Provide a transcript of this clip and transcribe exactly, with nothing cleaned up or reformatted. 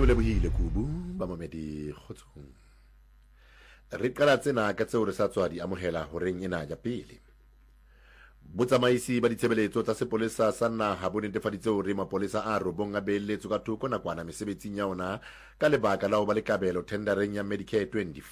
le bohile kubu ba mamedi kgotsong. Re qala tsena ka tseo re sa tswa di amohela horeng ena ya pele. Botsamaisi ba ditshebeletso tsa sepolesa sa naha bo netefaditse hore mapolesa a robong a beeletso ka thoko nakwana mesebetsing ya ona ka lebaka la ho ba le kabelo tendereng ya Medicare twenty